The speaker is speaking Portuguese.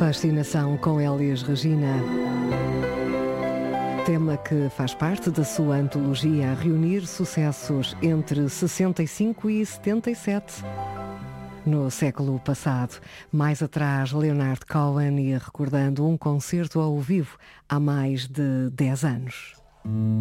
Fascinação com Elis Regina. Tema que faz parte da sua antologia a reunir sucessos entre 65 e 77. No século passado, mais atrás, Leonard Cohen ia recordando um concerto ao vivo há mais de 10 anos.